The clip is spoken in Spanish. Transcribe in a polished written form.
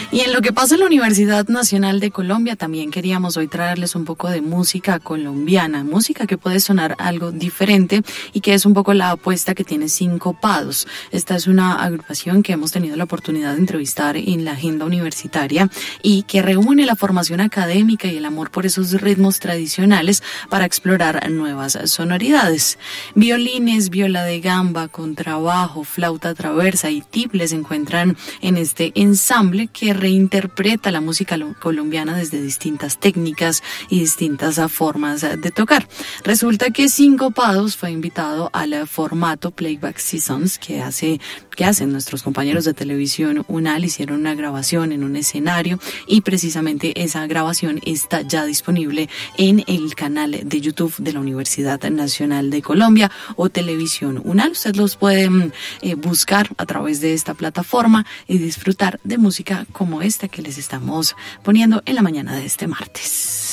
Y en lo que pasa en la Universidad Nacional de Colombia, también queríamos hoy traerles un poco de música colombiana, música que puede sonar algo diferente y que es un poco la apuesta que tiene Sincopados. Esta es una agrupación que hemos tenido la oportunidad de entrevistar en la agenda universitaria y que reúne la formación académica y el amor por esos ritmos tradicionales para explorar nuevas sonoridades. Violines, viola de gamba, contrabajo, flauta traversa y tiple se encuentran en este ensamble que reinterpreta la música colombiana desde distintas técnicas y distintas formas de tocar. Resulta que Sincopados fue invitado al formato Playback Sessions que hacen nuestros compañeros de televisión UNAL. Hicieron una grabación en un escenario y precisamente esa grabación está ya disponible en el canal de YouTube de la Universidad Nacional de Colombia o Televisión UNAL. Ustedes los pueden buscar a través de esta plataforma y disfrutar de música como esta que les estamos poniendo en la mañana de este martes.